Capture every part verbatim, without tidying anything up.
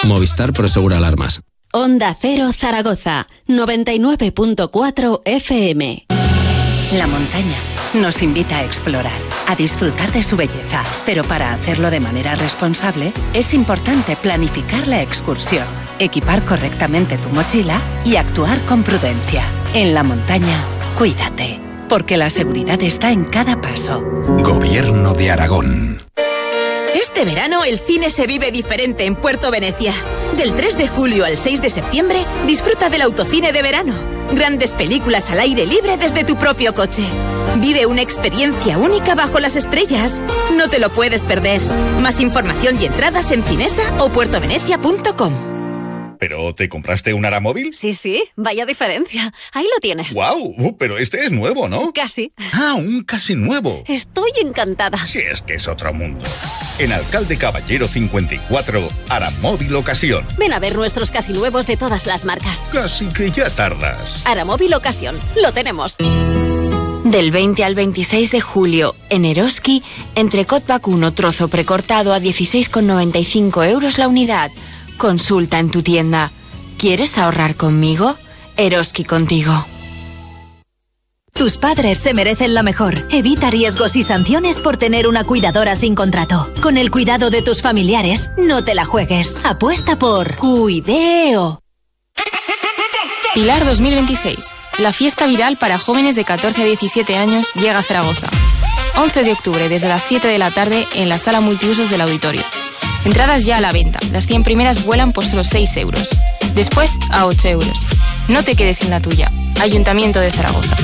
Movistar Prosegura Alarmas. Onda Cero Zaragoza, noventa y nueve punto cuatro F M. La montaña nos invita a explorar, a disfrutar de su belleza, pero para hacerlo de manera responsable es importante planificar la excursión, equipar correctamente tu mochila y actuar con prudencia. En la montaña, cuídate, porque la seguridad está en cada paso. Gobierno de Aragón. Este verano el cine se vive diferente en Puerto Venecia. Del tres de julio al seis de septiembre, disfruta del autocine de verano. Grandes películas al aire libre desde tu propio coche. Vive una experiencia única bajo las estrellas. No te lo puedes perder. Más información y entradas en Cinesa o puertovenecia punto com. ¿Pero te compraste un Aramóvil? Sí, sí, vaya diferencia. Ahí lo tienes. ¡Guau! Pero este es nuevo, ¿no? Casi. Ah, un casi nuevo. Estoy encantada. Si es que es otro mundo. En Alcalde Caballero cincuenta y cuatro, Aramóvil Ocasión. Ven a ver nuestros casi nuevos de todas las marcas. Casi que ya tardas. Aramóvil Ocasión, lo tenemos. Del veinte al veintiséis de julio, en Eroski, entrecot vacuno trozo precortado a dieciséis con noventa y cinco euros la unidad. Consulta en tu tienda. ¿Quieres ahorrar conmigo? Eroski contigo. Tus padres se merecen lo mejor. Evita riesgos y sanciones por tener una cuidadora sin contrato. Con el cuidado de tus familiares, no te la juegues. Apuesta por Cuideo. Pilar dos mil veintiséis. La fiesta viral para jóvenes de catorce a diecisiete años llega a Zaragoza. once de octubre desde las siete de la tarde en la sala multiusos del auditorio. Entradas ya a la venta. Las cien primeras vuelan por solo seis euros. Después a ocho euros. No te quedes sin la tuya. Ayuntamiento de Zaragoza.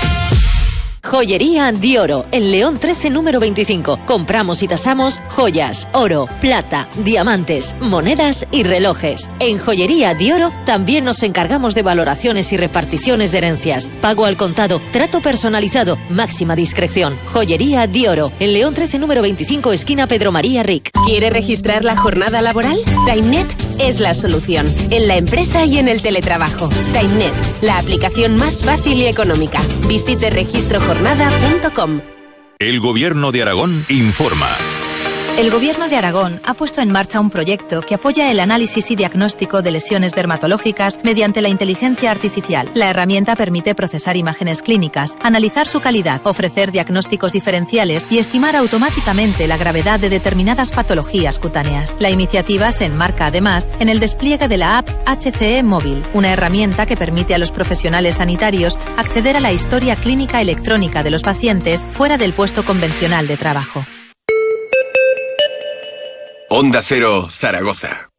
Joyería Dioro, en León trece número veinticinco. Compramos y tasamos joyas, oro, plata, diamantes, monedas y relojes. En Joyería Dioro también nos encargamos de valoraciones y reparticiones de herencias. Pago al contado, trato personalizado, máxima discreción. Joyería Dioro, en León trece número veinticinco, esquina Pedro María Ric. ¿Quiere registrar la jornada laboral? TimeNet es la solución, en la empresa y en el teletrabajo. TimeNet, la aplicación más fácil y económica. Visite registro jornada punto com. El Gobierno de Aragón informa. El Gobierno de Aragón ha puesto en marcha un proyecto que apoya el análisis y diagnóstico de lesiones dermatológicas mediante la inteligencia artificial. La herramienta permite procesar imágenes clínicas, analizar su calidad, ofrecer diagnósticos diferenciales y estimar automáticamente la gravedad de determinadas patologías cutáneas. La iniciativa se enmarca además en el despliegue de la app H C E Móvil, una herramienta que permite a los profesionales sanitarios acceder a la historia clínica electrónica de los pacientes fuera del puesto convencional de trabajo. Onda Cero, Zaragoza.